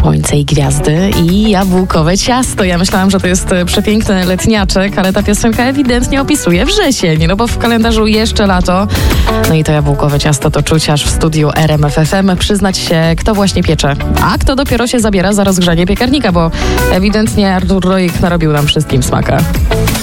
Słońce i gwiazdy i jabłkowe ciasto. Ja myślałam, że to jest przepiękny letniaczek, ale ta piosenka ewidentnie opisuje wrzesień, no bo w kalendarzu jeszcze lato. No i to jabłkowe ciasto to czuć aż w studiu RMF FM. Przyznać się, kto właśnie piecze, a kto dopiero się zabiera za rozgrzanie piekarnika, bo ewidentnie Artur Rojek narobił nam wszystkim smaka.